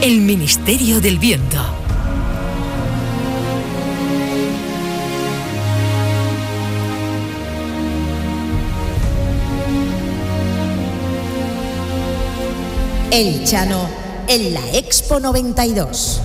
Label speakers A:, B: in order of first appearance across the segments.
A: El Ministerio del Viento.
B: El Chano en la Expo 92.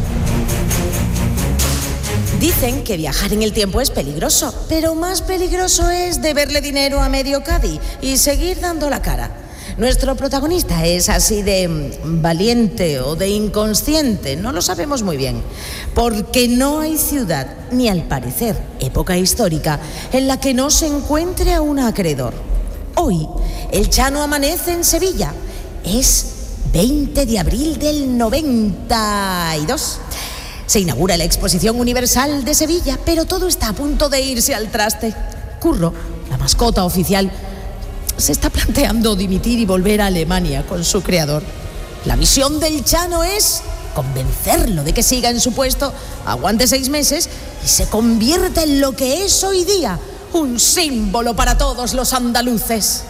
B: Dicen que viajar en el tiempo es peligroso, pero más peligroso es deberle dinero a medio Cádiz y seguir dando la cara. Nuestro protagonista es así de valiente o de inconsciente, no lo sabemos muy bien, porque no hay ciudad, ni al parecer época histórica, en la que no se encuentre a un acreedor. Hoy, el Chano amanece en Sevilla. Es 20 de abril del 92. Se inaugura la Exposición Universal de Sevilla, pero todo está a punto de irse al traste. Curro, la mascota oficial, se está planteando dimitir y volver a Alemania con su creador. La misión del Chano es convencerlo de que siga en su puesto, aguante 6 meses y se convierta en lo que es hoy día, un símbolo para todos los andaluces.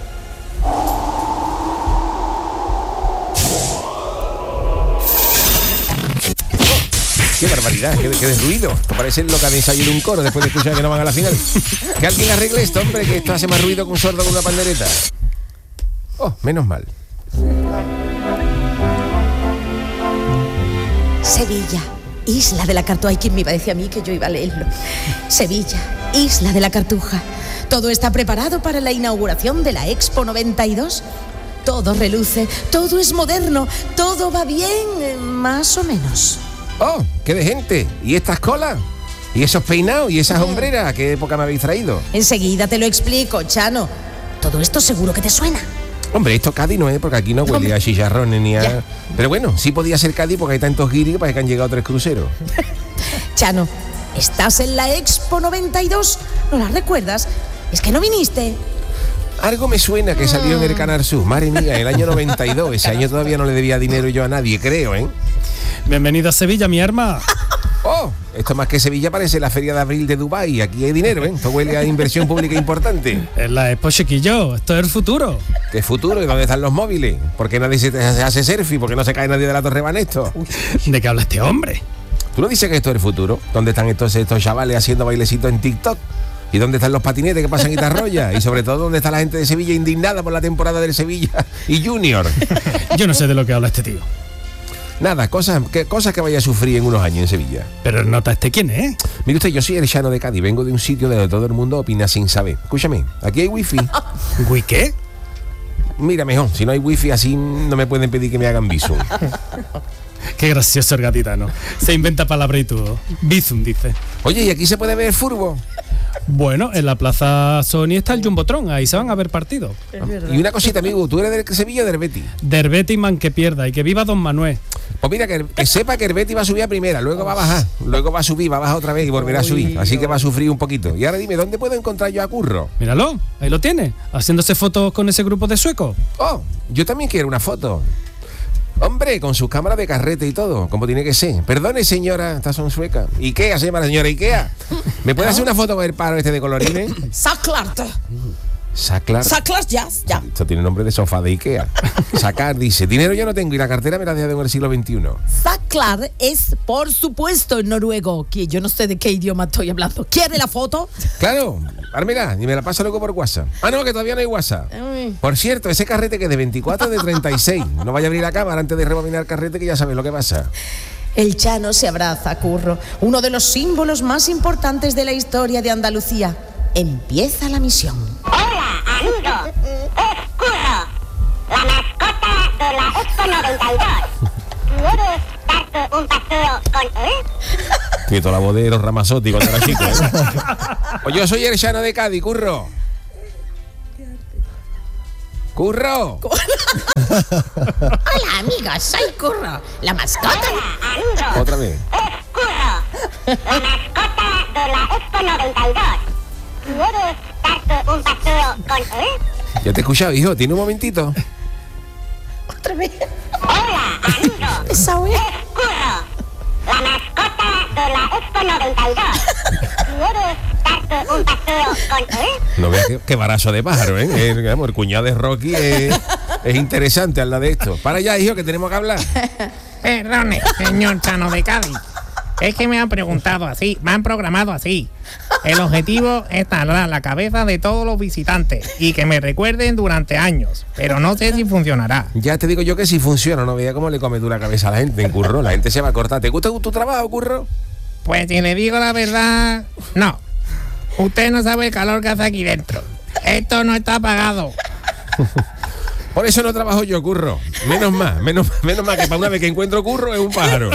C: ¡Qué barbaridad! ¡Qué desruido! Esto parece lo que han ensayado de un coro después de escuchar que no van a la final. Que alguien arregle esto, hombre, que esto hace más ruido que un sordo con una pandereta. Oh, menos mal.
B: Sevilla, isla de la Cartuja. Ay, ¿quién me iba a decir a mí que yo iba a leerlo? Sevilla, isla de la Cartuja. Todo está preparado para la inauguración de la Expo 92. Todo reluce, todo es moderno, todo va bien, más o menos.
C: ¡Oh, qué de gente! ¿Y estas colas? ¿Y esos peinados? ¿Y esas hombreras? ¿A qué época me habéis traído?
B: Enseguida te lo explico, Chano. Todo esto seguro que te suena.
C: Hombre, esto Cádiz no es, porque aquí no huele a chicharrones ni a...
B: Ya.
C: Pero bueno, sí podía ser Cádiz porque hay tantos guiris que parece que han llegado 3 cruceros.
B: Chano, ¿estás en la Expo 92? ¿No la recuerdas? Es que no viniste.
C: Algo me suena que salió en el Canal Sur. Madre mía, el año 92. Ese año todavía no le debía dinero yo a nadie, creo, ¿eh?
D: Bienvenido a Sevilla, mi arma.
C: ¡Oh! Esto más que Sevilla parece la feria de abril de Dubái. Aquí hay dinero, ¿eh? Esto huele a inversión pública importante.
D: Es la Expo, chiquillo. Esto es el futuro.
C: ¿Qué futuro? ¿Y dónde están los móviles? ¿Por qué nadie se hace selfie? ¿Por qué no se cae nadie de la Torre Banesto?
D: ¿De qué habla este hombre?
C: ¿Tú no dices que esto es el futuro? ¿Dónde están estos chavales haciendo bailecitos en TikTok? ¿Y dónde están los patinetes que pasan guitarrolla? Y sobre todo, ¿dónde está la gente de Sevilla indignada por la temporada del Sevilla y Junior?
D: Yo no sé de lo que habla este tío.
C: Nada, cosas que vaya a sufrir en unos años en Sevilla.
D: Pero el nota este, ¿quién es?
C: Mire usted, yo soy el Chano de Cádiz, vengo de un sitio donde todo el mundo opina sin saber. Escúchame, aquí hay wifi.
D: ¿Wi qué?
C: Mira, mejor, si no hay wifi así no me pueden pedir que me hagan visum.
D: Qué gracioso el gatitano. Se inventa palabra y todo. Bizum, dice.
C: Oye, ¿y aquí se puede ver furbo?
D: Bueno, en la Plaza Sony está el Jumbotron, ahí se van a ver partidos.
C: Y una cosita, amigo, ¿tú eres del Sevilla o del Betis?
D: Del Betis, man, que pierda, y que viva Don Manuel.
C: Pues mira, que sepa que el Betis va a subir a primera, luego va a bajar, luego va a subir, va a bajar otra vez y volverá a subir. Así que va a sufrir un poquito. Y ahora dime, ¿dónde puedo encontrar yo a Curro?
D: Míralo, ahí lo tiene, haciéndose fotos con ese grupo de suecos.
C: Oh, yo también quiero una foto. Hombre, con sus cámaras de carrete y todo, como tiene que ser. Perdone, señora, estas son suecas. Ikea, se llama la señora Ikea. ¿Me puede hacer una foto con el paro este de colorines?
B: Saclarte.
C: Sacar.
B: Saclas ya.
C: Esto tiene nombre de sofá de Ikea. Sacar, dice, dinero yo no tengo y la cartera me la dejo en el siglo XXI.
B: Saclar es, por supuesto, en noruego, que yo no sé de qué idioma estoy hablando. ¿Quiere la foto?
C: Claro, ármela y me la pasa luego por WhatsApp. Ah, no, que todavía no hay WhatsApp. Por cierto, ese carrete que es de 24 de 36. No vaya a abrir la cámara antes de rebobinar el carrete, que ya sabes lo que pasa.
B: El Chano se abraza a Curro, uno de los símbolos más importantes de la historia de Andalucía. Empieza la misión.
E: Hola, amigo. Es Curro, la mascota de la Expo 92. ¿Quieres darte un paseo con él?
C: Que toda la voz de los Ramazotti cuando era chico, ¿eh? Pues yo soy el Chano de Cádiz, Curro. ¡¡Curro!
B: Hola, amigos, soy Curro, la mascota.
E: Hola, amigo.
C: Otra vez.
E: Es Curro, la mascota de la Expo 92. ¿Quieres darte un paseo con él?
C: Ya te he escuchado, hijo. ¿Tiene un momentito?
B: Otra vez.
E: Hola, amigo.
B: Esa vez.
E: Es Curro, la mascota de la Expo 92. ¿Quieres darte un paseo con él?
C: No veas qué barazo de pájaro, ¿eh? El cuñado de Rocky Es interesante hablar de esto. Para allá, hijo, que tenemos que hablar.
F: Perdone, señor Chano de Cádiz. Es que me han preguntado así, me han programado así. El objetivo es talar la cabeza de todos los visitantes y que me recuerden durante años, pero no sé si funcionará.
C: Ya te digo yo que si funciona, no veía cómo le come tú la cabeza a la gente en Curro. La gente se va a cortar. ¿Te gusta tu trabajo, Curro?
F: Pues si le digo la verdad, no. Usted no sabe el calor que hace aquí dentro. Esto no está apagado.
C: Por eso no trabajo yo, Curro. Menos mal que para una vez que encuentro Curro es un pájaro.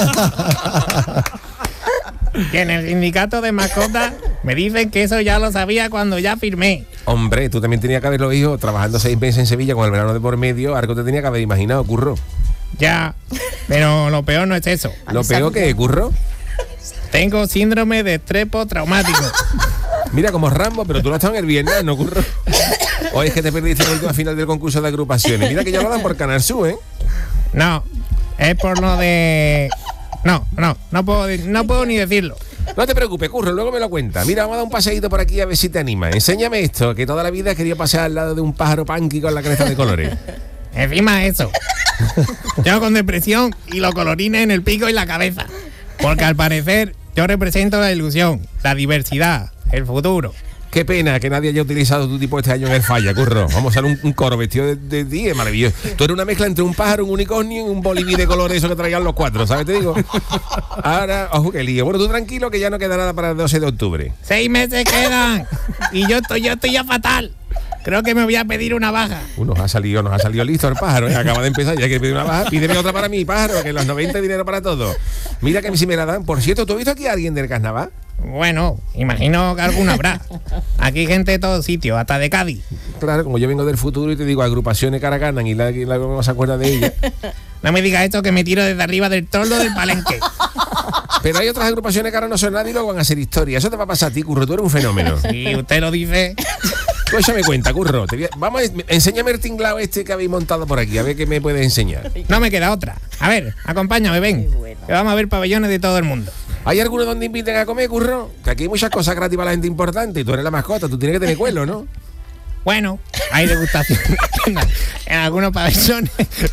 F: Que en el sindicato de mascotas me dicen que eso ya lo sabía cuando ya firmé.
C: Hombre, tú también tenías que haberlo, hijo, trabajando 6 meses en Sevilla con el verano de por medio. Algo te tenía que haber imaginado, Curro.
F: Ya, pero lo peor no es eso.
C: ¿Lo peor que es, Curro?
F: Tengo síndrome de estrés postraumático.
C: Mira, como Rambo, pero tú no has estado en el Vietnam, ¿no, Curro? O es que te perdiste la última final del concurso de agrupaciones. Mira que ya lo dan por Canal Sur, ¿eh?
F: No, es por lo de... No puedo ni decirlo.
C: No te preocupes, Curro, luego me lo cuentas. Mira, vamos a dar un paseíto por aquí a ver si te anima. Enséñame esto, que toda la vida he querido pasear al lado de un pájaro punky con la cresta de colores.
F: Encima de eso, yo con depresión y los colorines en el pico y la cabeza. Porque al parecer yo represento la ilusión, la diversidad, el futuro.
C: Qué pena que nadie haya utilizado tu tipo este año en el Falla, Curro. Vamos a hacer un coro vestido de 10, maravilloso. Tú eres una mezcla entre un pájaro, un unicornio y un boliví de colores, eso que traigan los 4, ¿sabes? Te digo. Ahora, ojo, qué lío. Bueno, tú tranquilo que ya no queda nada para el 12 de octubre.
F: 6 meses quedan y yo estoy ya fatal. Creo que me voy a pedir una baja.
C: Nos ha salido listo el pájaro, ¿eh? Acaba de empezar, ya que pedir una baja. Pídeme otra para mí, pájaro, que los 90 dinero para todo. Mira que si me la dan. Por cierto, ¿tú has visto aquí a alguien del carnaval?
F: Bueno, imagino que alguna habrá. Aquí hay gente de todos sitios, hasta de Cádiz.
C: Claro, como yo vengo del futuro y te digo agrupaciones que ahora ganan y la no se acuerda de ella.
F: No me digas esto que me tiro desde arriba del toldo del palenque.
C: Pero hay otras agrupaciones que ahora no son nadie y luego van a hacer historia. Eso te va a pasar a ti, Curro, tú eres un fenómeno.
F: Si usted lo dice.
C: Pues échame cuenta, Curro. Vamos, enséñame el tinglao este que habéis montado por aquí, a ver qué me puedes enseñar.
F: No me queda otra. A ver, acompáñame, ven. Que vamos a ver pabellones de todo el mundo.
C: ¿Hay alguno donde inviten a comer, Curro? Que aquí hay muchas cosas gratis para la gente importante y tú eres la mascota, tú tienes que tener cuelo, ¿no?
F: Bueno, hay degustación en algunos pabellones.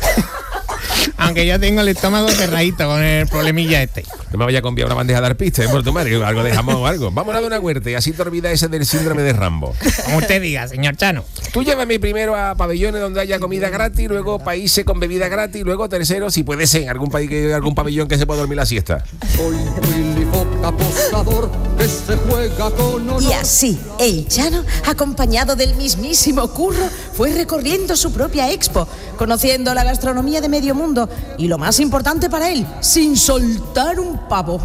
F: Aunque yo tengo el estómago cerradito con el problemilla este.
C: No me vaya a conviar una bandeja de arpistas, por tu madre, algo de jamón o algo. Vamos a dar una huerta y así te olvidas ese del síndrome de Rambo.
F: Como usted diga, señor Chano.
C: Tú llévame primero a pabellones donde haya comida gratis, luego países con bebida gratis, luego tercero, si puede ser, algún pabellón que se pueda dormir la siesta.
G: Soy Willy Fox, apostador que se juega con honor.
B: Y así, el Chano, acompañado del mismísimo Curro, fue recorriendo su propia expo, conociendo la gastronomía de medio mundo y lo más importante para él, sin soltar un pavo.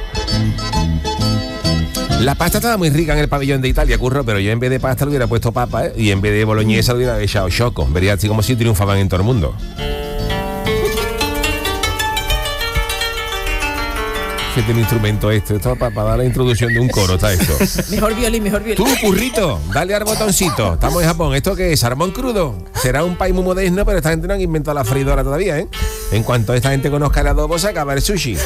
C: La pasta estaba muy rica en el pabellón de Italia, Curro, pero yo en vez de pasta le hubiera puesto papa, ¿eh? Y en vez de boloñesa le hubiera echado choco. Vería así como si triunfaban en todo el mundo. ¿Qué tiene instrumento esto? Esto para dar la introducción de un coro, está esto.
B: Mejor violín.
C: Tú, Currito, dale al botoncito. Estamos en Japón. ¿Esto qué es? ¿Salmón crudo? Será un país muy moderno, pero esta gente no han inventado la freidora todavía, ¿eh? En cuanto esta gente conozca el adobo, se acaba el sushi.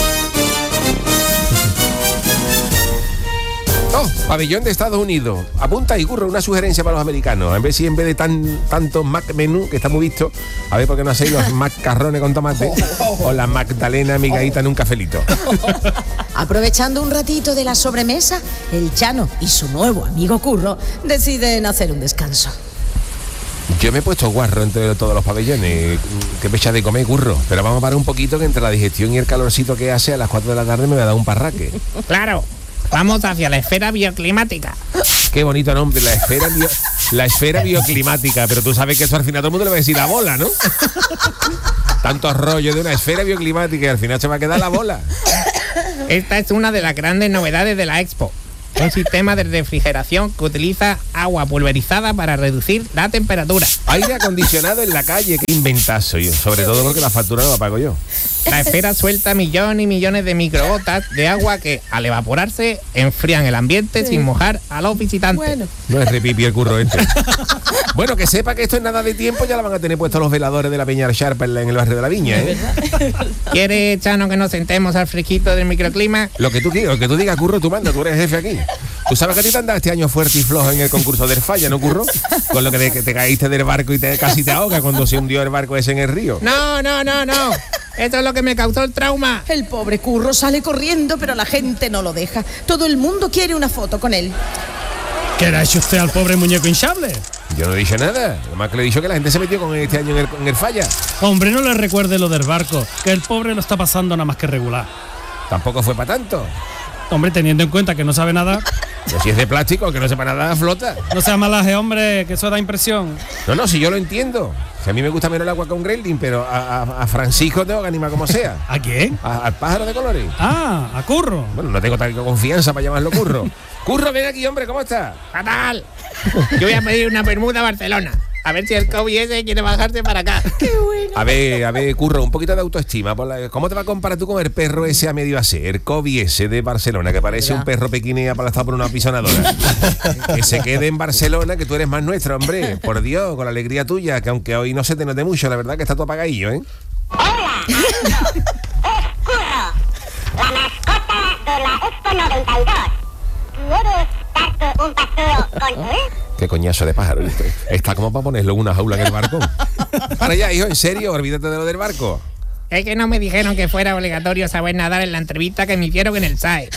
C: Oh, pabellón de Estados Unidos. Apunta ahí, Curro, una sugerencia para los americanos. A ver si en vez de tantos Mac menú, que está muy visto, a ver por qué no hacéis los macarrones con tomate o la Magdalena migadita en un cafelito.
B: Aprovechando un ratito de la sobremesa, el Chano y su nuevo amigo Curro deciden hacer un descanso.
C: Yo me he puesto guarro entre todos los pabellones. Qué fecha de comer, Curro. Pero vamos a parar un poquito, que entre la digestión y el calorcito que hace a las 4 de la tarde me va a dar un parraque.
F: Claro. Vamos hacia la esfera bioclimática.
C: Qué bonito nombre, la esfera bioclimática. Pero tú sabes que eso al final todo el mundo le va a decir la bola, ¿no? Tantos rollos de una esfera bioclimática y al final se va a quedar la bola.
F: Esta es una de las grandes novedades de la Expo. Un sistema de refrigeración que utiliza agua pulverizada para reducir la temperatura.
C: Aire acondicionado en la calle, qué inventazo. Sobre todo porque la factura no la pago yo.
F: La esfera suelta millones y millones de microgotas de agua que, al evaporarse, enfrían el ambiente sin mojar a los visitantes.
B: Bueno.
C: No es repipi el curro este. Bueno, que sepa que esto en nada de tiempo ya la van a tener puestos los veladores de la Peña Sharp en el barrio de la Viña, ¿eh?
F: ¿Quiere, Chano, que nos sentemos al fresquito del microclima?
C: Lo que tú digas, curro, tú manda, tú eres jefe aquí. Tú sabes que a ti te han dado este año fuerte y flojo en el concurso del Falla, ¿no, Curro? Con lo que te caíste del barco y casi te ahogas cuando se hundió el barco ese en el río.
F: No. Esto es lo que me causó el trauma.
B: El pobre Curro sale corriendo, pero la gente no lo deja. Todo el mundo quiere una foto con él.
D: ¿Qué le ha hecho usted al pobre muñeco hinchable?
C: Yo no he dicho nada. Además que le he dicho que la gente se metió con él este año en el Falla.
D: Hombre, no le recuerde lo del barco, que el pobre lo está pasando nada más que regular.
C: Tampoco fue para tanto.
D: Hombre, teniendo en cuenta que no sabe nada,
C: Pero si es de plástico, que no sepa nada, flota.
D: no sea malaje, hombre, que eso da impresión.
C: No, si yo lo entiendo. Si a mí me gusta menos el agua que un gremlin, pero a Francisco tengo que animar como sea.
D: ¿A quién?
C: Al pájaro de colores.
D: Ah, a Curro.
C: Bueno, no tengo tanta confianza para llamarlo Curro. Curro, ven aquí, hombre, ¿cómo estás?
F: Fatal. Yo voy a pedir una bermuda a Barcelona. A ver si el COVID ese quiere bajarse para acá.
C: A ver, Curro, un poquito de autoestima. ¿Cómo te vas a comparar tú con el perro ese a medio hacer? El Kobe ese de Barcelona, que parece un perro pequinés aplastado por una apisonadora. Que se quede en Barcelona, que tú eres más nuestro, hombre. Por Dios, con la alegría tuya, que aunque hoy no se te note mucho, la verdad que está todo apagadillo, ¿eh?
E: Hola, Ando. Es Curro, la mascota de la Expo 92. ¿Quieres darte un paseo con él?
C: Qué coñazo de pájaro. Está como para ponerlo en una jaula en el barco. Para ya, hijo, en serio, olvídate de lo del barco.
F: Es que no me dijeron que fuera obligatorio saber nadar en la entrevista que me hicieron en el SAE.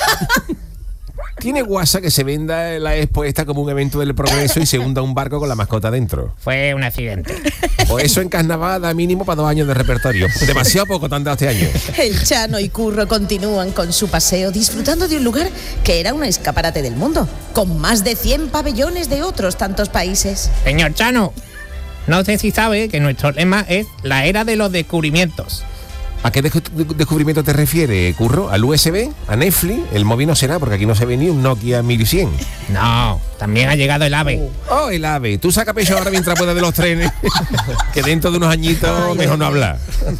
C: Tiene guasa que se venda la expo esta como un evento del progreso y se hunda un barco con la mascota dentro.
F: Fue un accidente.
C: O eso en carnaval da mínimo para 2 años de repertorio. Demasiado poco te han dado este año.
B: El Chano y Curro continúan con su paseo disfrutando de un lugar que era un escaparate del mundo, con más de 100 pabellones de otros tantos países.
F: Señor Chano, no sé si sabe que nuestro lema es la era de los descubrimientos.
C: ¿A qué descubrimiento te refieres, Curro? ¿Al USB? ¿A Netflix? El móvil no será, porque aquí no se ve ni un Nokia 1100.
F: No, también ha llegado el AVE.
C: Oh, el AVE. Tú saca pecho ahora mientras puedas de los trenes. Que dentro de unos añitos mejor no hablar.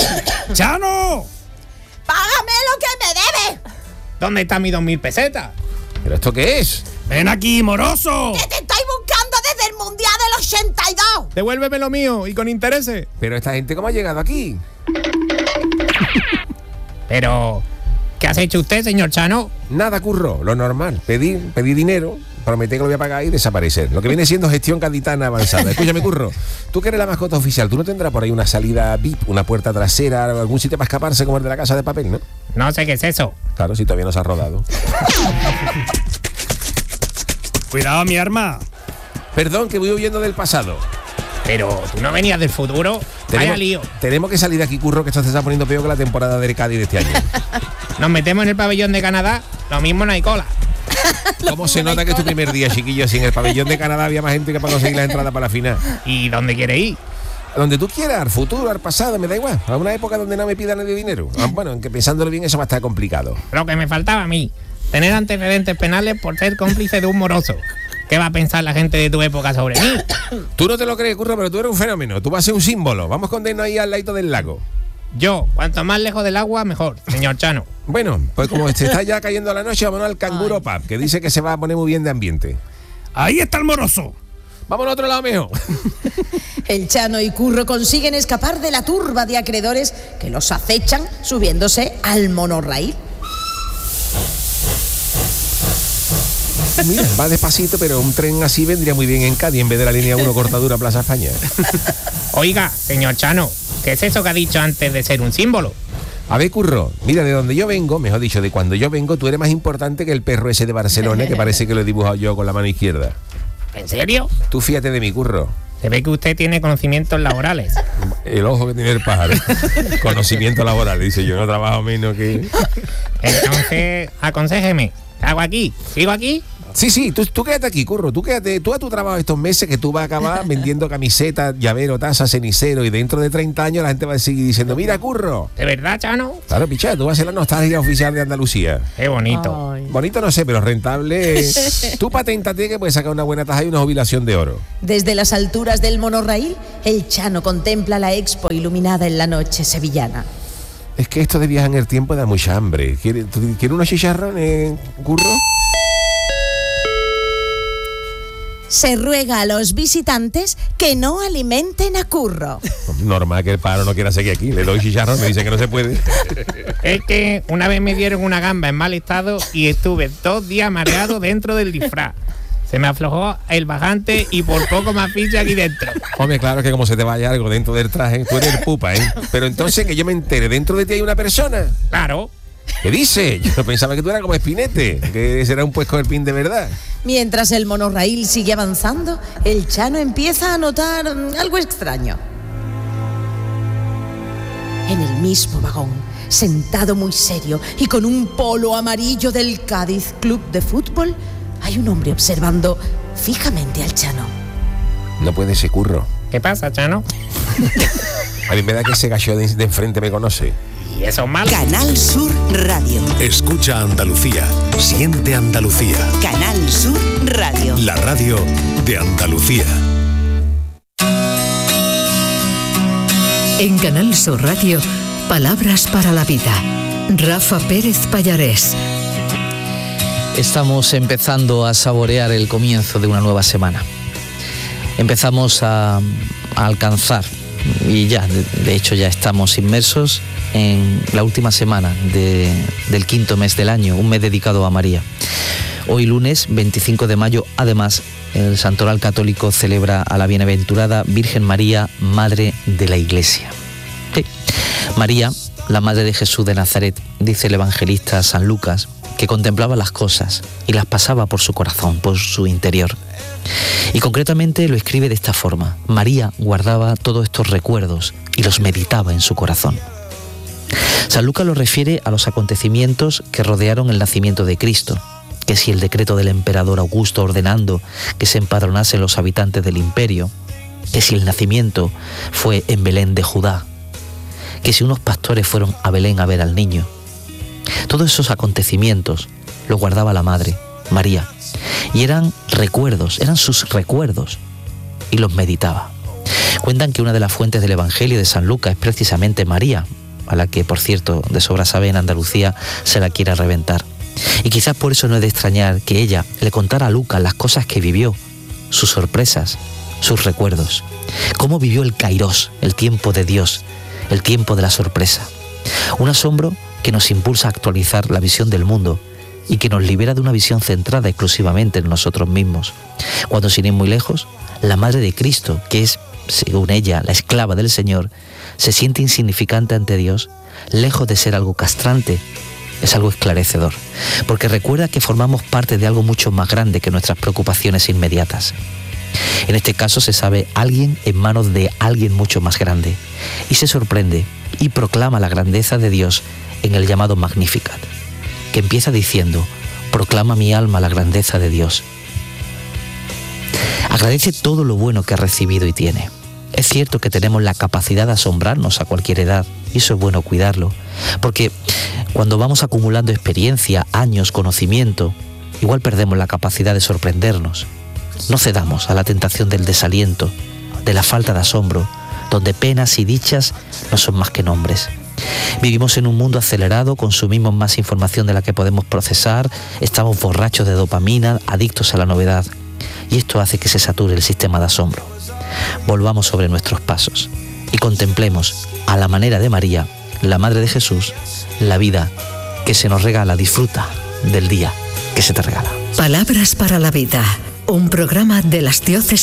D: ¡Chano!
B: ¡Págame lo que me debe!
F: ¿Dónde están mis 2.000 pesetas?
C: ¿Pero esto qué es?
D: ¡Ven aquí, moroso!
B: ¡Que te estoy buscando desde el Mundial del 82!
F: Devuélveme lo mío y con intereses.
C: Pero esta gente, ¿cómo ha llegado aquí?
F: Pero, ¿qué has hecho usted, señor Chano?
C: Nada, Curro, lo normal. Pedir dinero, prometer que lo voy a pagar y desaparecer. Lo que viene siendo gestión gaditana avanzada. Escúchame, Curro, tú que eres la mascota oficial, tú no tendrás por ahí una salida VIP, una puerta trasera, algún sitio para escaparse como el de la Casa de Papel, ¿no?
F: No sé qué es eso.
C: Claro, si todavía no se ha rodado.
D: Cuidado, mi arma.
C: Perdón, que voy huyendo del pasado.
F: Pero, ¿tú no venías del futuro? Vaya lío.
C: Tenemos que salir de aquí, Curro, que esto se está poniendo peor que la temporada del Cádiz de este año.
F: Nos metemos en el pabellón de Canadá, lo mismo no hay cola.
C: ¿Cómo se nota que es tu primer día, chiquillo? Si en el pabellón de Canadá había más gente que para conseguir la entrada para la final.
F: ¿Y dónde quiere ir?
C: A donde tú quieras, al futuro, al pasado, me da igual. A una época donde no me pida nadie dinero. Bueno, aunque pensándolo bien, eso va a estar complicado.
F: Lo que me faltaba a mí, tener antecedentes penales por ser cómplice de un moroso. ¿Qué va a pensar la gente de tu época sobre mí?
C: Tú no te lo crees, Curro, pero tú eres un fenómeno. Tú vas a ser un símbolo. Vamos a condenarnos ahí al ladito del lago.
F: Yo, cuanto más lejos del agua, mejor, señor Chano.
C: Bueno, pues como se está ya cayendo la noche, vámonos al Canguro Pub, que dice que se va a poner muy bien de ambiente.
D: Ahí está el moroso.
C: Vamos al otro lado mejor.
B: El Chano y Curro consiguen escapar de la turba de acreedores que los acechan subiéndose al monorraíl.
C: Mira, va despacito, pero un tren así vendría muy bien en Cádiz en vez de la línea 1 cortadura Plaza España.
F: Oiga, señor Chano, ¿qué es eso que ha dicho antes de ser un símbolo?
C: A ver, Curro, mira, de donde yo vengo, mejor dicho, de cuando yo vengo, tú eres más importante que el perro ese de Barcelona, que parece que lo he dibujado yo con la mano izquierda.
F: ¿En serio?
C: Tú fíjate de mi, Curro.
F: Se ve que usted tiene conocimientos laborales.
C: El ojo que tiene el pájaro. Conocimiento laboral, dice yo, no trabajo menos que...
F: Entonces, aconséjeme, ¿qué hago aquí? ¿Sigo aquí?
C: Sí, tú quédate aquí, Curro, tú quédate, tú a tu trabajo estos meses que tú vas a acabar vendiendo camisetas, llavero, tazas, cenicero y dentro de 30 años la gente va a seguir diciendo, mira, Curro.
F: ¿De verdad, Chano?
C: Claro, picha, tú vas a ser la nostalgia oficial de Andalucía.
F: Qué bonito.
B: Ay.
C: Bonito no sé, pero rentable es. Tú paténtate que puedes sacar una buena taja y una jubilación de oro.
B: Desde las alturas del monorraíl, el Chano contempla la expo iluminada en la noche sevillana.
C: Es que esto de viajar en el tiempo da mucha hambre. ¿Quieres unos chicharrones, Curro?
B: Se ruega a los visitantes que no alimenten a Curro.
C: Normal que el pájaro no quiera seguir aquí. Le doy chicharrón, me dicen que no se puede.
F: Es que una vez me dieron una gamba en mal estado y estuve 2 días mareado dentro del disfraz. Se me aflojó el bajante y por poco más ficha aquí dentro.
C: Hombre, claro que como se te vaya algo dentro del traje, tú eres el pupa, ¿eh? Pero entonces que yo me entere, ¿dentro de ti hay una persona?
F: Claro.
C: ¿Qué dice? Yo pensaba que tú eras como Espinete, que será un puesco del pin de verdad.
B: Mientras el monorraíl sigue avanzando, el Chano empieza a notar algo extraño. En el mismo vagón, sentado muy serio y con un polo amarillo del Cádiz Club de Fútbol, hay un hombre observando fijamente al Chano.
C: No puede ser, Curro.
F: ¿Qué pasa, Chano?
C: A mí me da que ese gallo de enfrente me conoce.
F: ¿Y eso es malo?
A: Canal Sur Radio.
H: Escucha Andalucía, siente Andalucía.
A: Canal Sur Radio.
H: La radio de Andalucía.
A: En Canal Sur Radio, palabras para la vida. Rafa Pérez Pallarés.
I: Estamos empezando a saborear el comienzo de una nueva semana. Empezamos a alcanzar, y ya, de hecho ya estamos inmersos en la última semana del 5.º mes del año, un mes dedicado a María. Hoy lunes 25 de mayo, además, el Santoral Católico celebra a la bienaventurada Virgen María, Madre de la Iglesia. Sí. María, la Madre de Jesús de Nazaret, dice el evangelista San Lucas, que contemplaba las cosas y las pasaba por su corazón, por su interior. Y concretamente lo escribe de esta forma: María guardaba todos estos recuerdos y los meditaba en su corazón. San Lucas lo refiere a los acontecimientos que rodearon el nacimiento de Cristo, que si el decreto del emperador Augusto ordenando que se empadronasen los habitantes del imperio, que si el nacimiento fue en Belén de Judá, que si unos pastores fueron a Belén a ver al niño. Todos esos acontecimientos los guardaba la Madre, María, y eran recuerdos, eran sus recuerdos, y los meditaba. Cuentan que una de las fuentes del Evangelio de San Lucas es precisamente María, a la que, por cierto, de sobra sabe en Andalucía se la quiere reventar. Y quizás por eso no es de extrañar que ella le contara a Lucas las cosas que vivió, sus sorpresas, sus recuerdos. Cómo vivió el Kairos, el tiempo de Dios, el tiempo de la sorpresa. Un asombro que nos impulsa a actualizar la visión del mundo y que nos libera de una visión centrada exclusivamente en nosotros mismos. Cuando, sin ir muy lejos, la Madre de Cristo, que es, según ella, la esclava del Señor, se siente insignificante ante Dios, lejos de ser algo castrante, es algo esclarecedor, porque recuerda que formamos parte de algo mucho más grande que nuestras preocupaciones inmediatas. En este caso se sabe alguien en manos de alguien mucho más grande, y se sorprende y proclama la grandeza de Dios en el llamado Magnificat, que empieza diciendo: proclama mi alma la grandeza de Dios. Agradece todo lo bueno que ha recibido y tiene. Es cierto que tenemos la capacidad de asombrarnos a cualquier edad, y eso es bueno cuidarlo, porque cuando vamos acumulando experiencia, años, conocimiento, igual perdemos la capacidad de sorprendernos. No cedamos a la tentación del desaliento, de la falta de asombro, donde penas y dichas no son más que nombres. Vivimos en un mundo acelerado, consumimos más información de la que podemos procesar, estamos borrachos de dopamina, adictos a la novedad, y esto hace que se sature el sistema de asombro. Volvamos sobre nuestros pasos y contemplemos, a la manera de María, la Madre de Jesús, la vida que se nos regala. Disfruta del día que se te regala.
A: Palabras para la vida, un programa de las diócesis